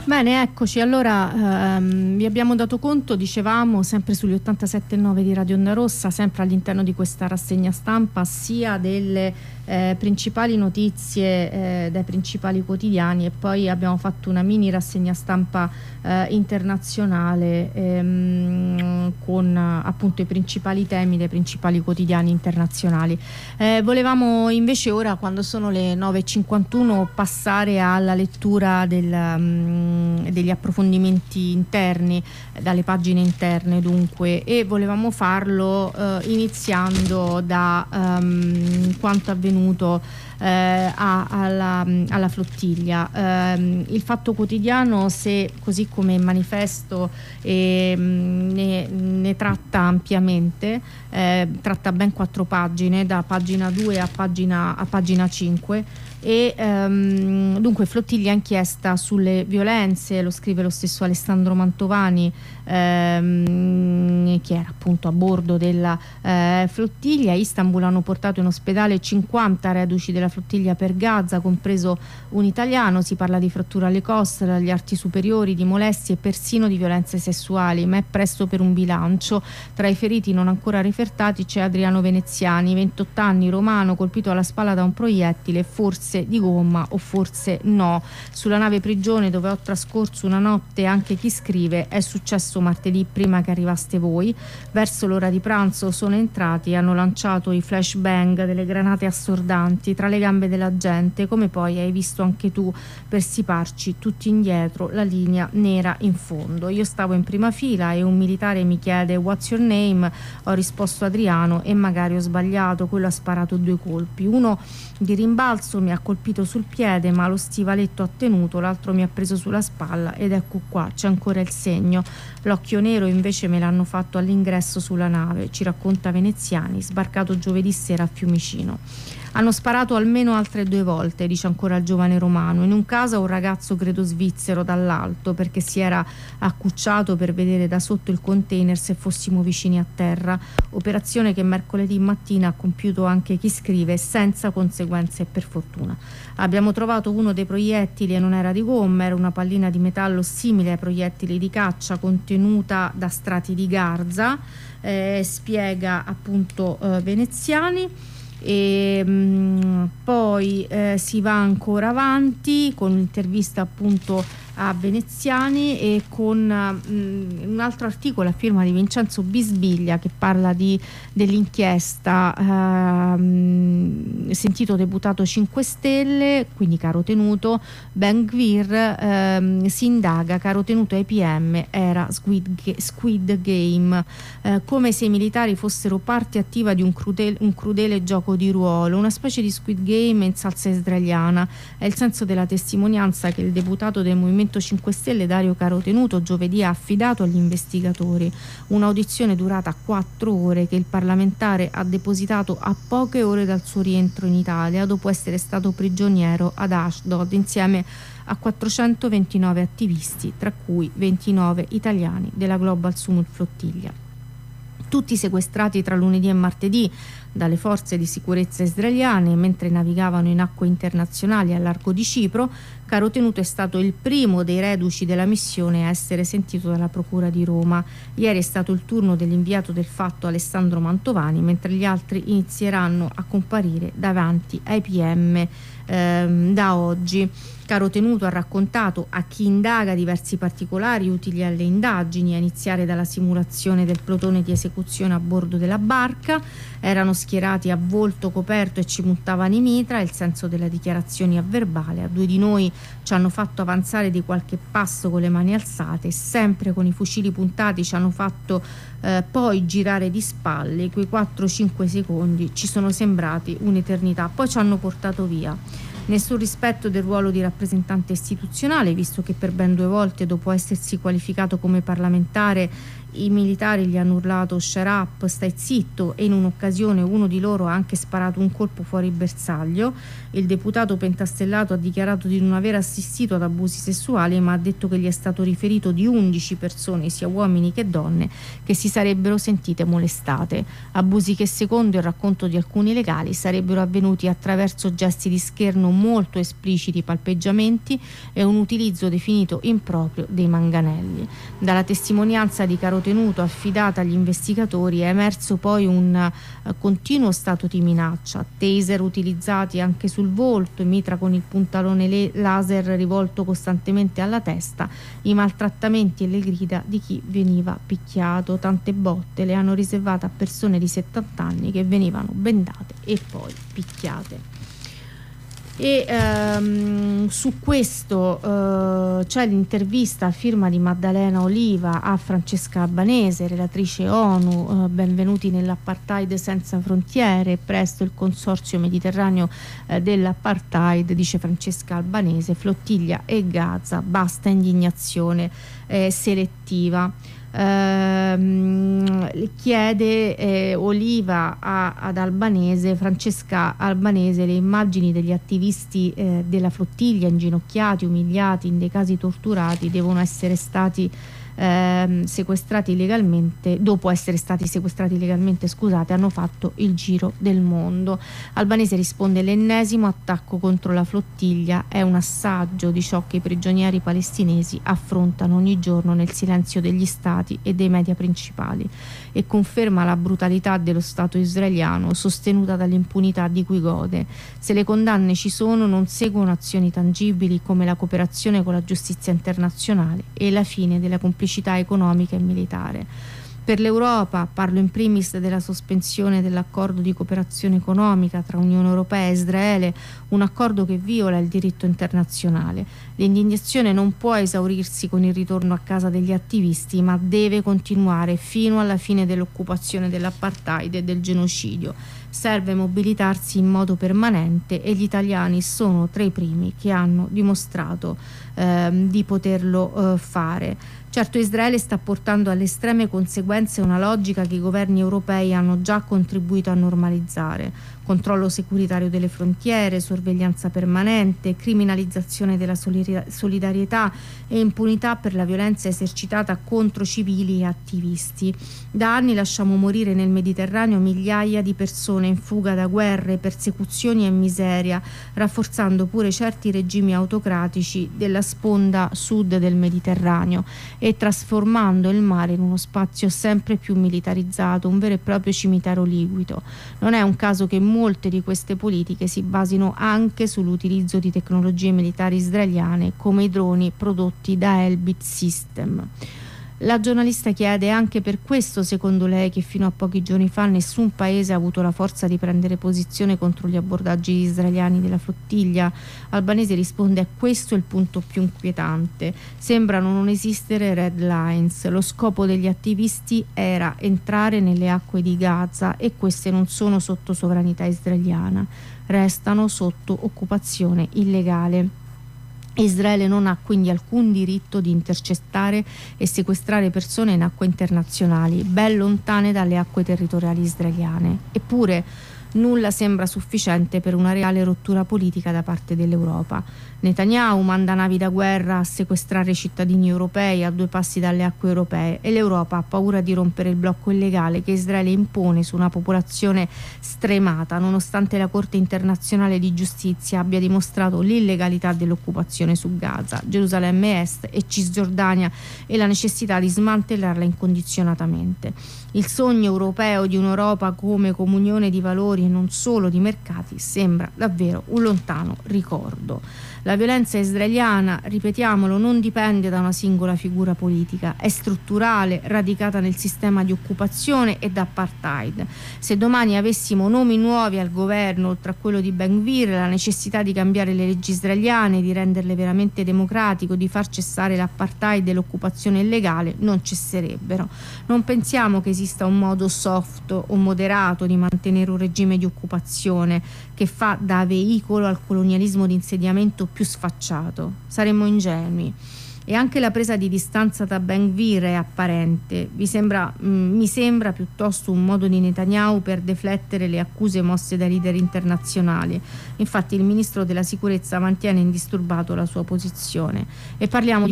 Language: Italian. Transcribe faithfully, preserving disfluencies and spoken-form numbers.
Bene, eccoci. Allora ehm, vi abbiamo dato conto, dicevamo, sempre sugli ottantasette virgola nove di Radio Onda Rossa, sempre all'interno di questa rassegna stampa, sia delle eh, principali notizie eh, dai principali quotidiani, e poi abbiamo fatto una mini rassegna stampa eh, internazionale ehm, con appunto i principali temi dei principali quotidiani internazionali. Eh, volevamo invece ora, quando sono le nove e cinquantuno, passare alla lettura del um, degli approfondimenti interni, eh, dalle pagine interne dunque, e volevamo farlo eh, iniziando da um, quanto avvenuto eh, a, alla, alla flottiglia. Eh, il Fatto Quotidiano, se così come il Manifesto, eh, ne, ne tratta ampiamente, eh, tratta ben quattro pagine, da pagina due a pagina, a pagina cinque. E um, dunque flottiglia inchiesta sulle violenze, lo scrive lo stesso Alessandro Mantovani, ehm, che era appunto a bordo della eh, flottiglia. A Istanbul hanno portato in ospedale cinquanta reduci della flottiglia per Gaza, compreso un italiano. Si parla di frattura alle costole, agli arti superiori, di molestie e persino di violenze sessuali, ma è presto per un bilancio. Tra i feriti non ancora refertati c'è Adriano Veneziani, ventotto anni, romano, colpito alla spalla da un proiettile, forse di gomma o forse no. Sulla nave Prigione, dove ho trascorso una notte, anche chi scrive, è successo martedì prima che arrivaste voi. Verso l'ora di pranzo sono entrati e hanno lanciato i flashbang, delle granate assordanti, tra le gambe della gente, come poi hai visto anche tu, per siparci tutti indietro, la linea nera in fondo. Io stavo in prima fila e un militare mi chiede "What's your name?" Ho risposto Adriano e magari ho sbagliato, quello ha sparato due colpi, uno di rimbalzo mi ha colpito sul piede, ma lo stivaletto ha tenuto, l'altro mi ha preso sulla spalla ed ecco qua, c'è ancora il segno. L'occhio nero invece me l'hanno fatto all'ingresso sulla nave, ci racconta Veneziani, sbarcato giovedì sera a Fiumicino. Hanno sparato almeno altre due volte, dice ancora il giovane romano, in un caso a un ragazzo credo svizzero dall'alto, perché si era accucciato per vedere da sotto il container se fossimo vicini a terra, operazione che mercoledì mattina ha compiuto anche chi scrive, senza conseguenze per fortuna. Abbiamo trovato uno dei proiettili e non era di gomma, era una pallina di metallo simile ai proiettili di caccia contenuta da strati di garza, eh, spiega appunto eh, Veneziani. E mh, poi eh, si va ancora avanti con un'intervista appunto a Veneziani e con mh, un altro articolo a firma di Vincenzo Bisbiglia che parla di, dell'inchiesta eh, sentito deputato cinque Stelle, quindi caro tenuto, Ben Gvir eh, si indaga, caro tenuto ai P M era Squid, Squid Game, eh, come se i militari fossero parte attiva di un crudele, un crudele gioco di ruolo, una specie di Squid Game in salsa israeliana. È il senso della testimonianza che il deputato del Movimento cinque Stelle Dario Carotenuto giovedì ha affidato agli investigatori, un'audizione durata quattro ore che il parlamentare ha depositato a poche ore dal suo rientro in Italia, dopo essere stato prigioniero ad Ashdod insieme a quattrocentoventinove attivisti, tra cui ventinove italiani della Global Summit Flottiglia. Tutti sequestrati tra lunedì e martedì dalle forze di sicurezza israeliane mentre navigavano in acque internazionali a largo di Cipro. Carotenuto è stato il primo dei reduci della missione a essere sentito dalla Procura di Roma. Ieri è stato il turno dell'inviato del Fatto Alessandro Mantovani, mentre gli altri inizieranno a comparire davanti ai P M ehm, da oggi. Carotenuto ha raccontato a chi indaga diversi particolari utili alle indagini, a iniziare dalla simulazione del plotone di esecuzione a bordo della barca. Erano schierati a volto coperto e ci puntavano i mitra, il senso delle dichiarazioni a verbale. A due di noi ci hanno fatto avanzare di qualche passo con le mani alzate, sempre con i fucili puntati ci hanno fatto eh, poi girare di spalle. Quei quattro cinque secondi ci sono sembrati un'eternità, poi ci hanno portato via. Nessun rispetto del ruolo di rappresentante istituzionale, visto che per ben due volte, dopo essersi qualificato come parlamentare, i militari gli hanno urlato "shut up", stai zitto, e in un'occasione uno di loro ha anche sparato un colpo fuori il bersaglio. Il deputato pentastellato ha dichiarato di non aver assistito ad abusi sessuali, ma ha detto che gli è stato riferito di undici persone, sia uomini che donne, che si sarebbero sentite molestate. Abusi che, secondo il racconto di alcuni legali, sarebbero avvenuti attraverso gesti di scherno con molto espliciti palpeggiamenti e un utilizzo definito improprio dei manganelli. Dalla testimonianza di caro tenuto affidata agli investigatori è emerso poi un uh, continuo stato di minaccia, taser utilizzati anche sul volto, mitra con il puntalone le- laser rivolto costantemente alla testa, i maltrattamenti e le grida di chi veniva picchiato. Tante botte le hanno riservate a persone di settanta anni che venivano bendate e poi picchiate. E ehm, su questo eh, c'è l'intervista a firma di Maddalena Oliva a Francesca Albanese, relatrice ONU, eh, benvenuti nell'apartheid senza frontiere, presto il consorzio mediterraneo eh, dell'apartheid, dice Francesca Albanese, flottiglia e Gaza, basta indignazione eh, selettiva. Uh, chiede eh, Oliva a, ad Albanese, Francesca Albanese, le immagini degli attivisti eh, della flottiglia inginocchiati, umiliati, in dei casi torturati, devono essere stati eh, sequestrati illegalmente, dopo essere stati sequestrati illegalmente, scusate, hanno fatto il giro del mondo. Albanese risponde: l'ennesimo attacco contro la flottiglia è un assaggio di ciò che i prigionieri palestinesi affrontano ogni giorno nel silenzio degli stati e dei media principali, e conferma la brutalità dello Stato israeliano sostenuta dall'impunità di cui gode. Se le condanne ci sono, non seguono azioni tangibili come la cooperazione con la giustizia internazionale e la fine della complicità economica e militare. Per l'Europa, parlo in primis della sospensione dell'accordo di cooperazione economica tra Unione Europea e Israele, un accordo che viola il diritto internazionale. L'indignazione non può esaurirsi con il ritorno a casa degli attivisti, ma deve continuare fino alla fine dell'occupazione dell'apartheid e del genocidio. Serve mobilitarsi in modo permanente e gli italiani sono tra i primi che hanno dimostrato eh, di poterlo eh, fare. Certo, Israele sta portando alle estreme conseguenze una logica che i governi europei hanno già contribuito a normalizzare: controllo securitario delle frontiere, sorveglianza permanente, criminalizzazione della solidarietà e impunità per la violenza esercitata contro civili e attivisti. Da anni lasciamo morire nel Mediterraneo migliaia di persone in fuga da guerre, persecuzioni e miseria, rafforzando pure certi regimi autocratici della sponda sud del Mediterraneo e trasformando il mare in uno spazio sempre più militarizzato, un vero e proprio cimitero liquido. Non è un caso che molte di queste politiche si basino anche sull'utilizzo di tecnologie militari israeliane come i droni prodotti da Elbit System. La giornalista chiede: anche per questo secondo lei che fino a pochi giorni fa nessun paese ha avuto la forza di prendere posizione contro gli abbordaggi israeliani della flottiglia? Albanese risponde: è questo il punto più inquietante. Sembrano non esistere red lines. Lo scopo degli attivisti era entrare nelle acque di Gaza e queste non sono sotto sovranità israeliana, restano sotto occupazione illegale. Israele non ha quindi alcun diritto di intercettare e sequestrare persone in acque internazionali, ben lontane dalle acque territoriali israeliane. Eppure nulla sembra sufficiente per una reale rottura politica da parte dell'Europa. Netanyahu manda navi da guerra a sequestrare cittadini europei a due passi dalle acque europee e l'Europa ha paura di rompere il blocco illegale che Israele impone su una popolazione stremata, nonostante la Corte internazionale di giustizia abbia dimostrato l'illegalità dell'occupazione su Gaza, Gerusalemme Est e Cisgiordania e la necessità di smantellarla incondizionatamente. Il sogno europeo di un'Europa come comunione di valori e non solo di mercati sembra davvero un lontano ricordo. La violenza israeliana, ripetiamolo, non dipende da una singola figura politica, è strutturale, radicata nel sistema di occupazione e d'apartheid. Se domani avessimo nomi nuovi al governo, oltre a quello di Ben Gvir, la necessità di cambiare le leggi israeliane, di renderle veramente democratico, di far cessare l'apartheid e l'occupazione illegale, non cesserebbero. Non pensiamo che esista un modo soft o moderato di mantenere un regime di occupazione che fa da veicolo al colonialismo di insediamento più sfacciato. Saremmo ingenui. E anche la presa di distanza da Ben Gvir è apparente. Vi sembra, mh, mi sembra piuttosto un modo di Netanyahu per deflettere le accuse mosse dai leader internazionali. Infatti il ministro della sicurezza mantiene indisturbato la sua posizione. E parliamo di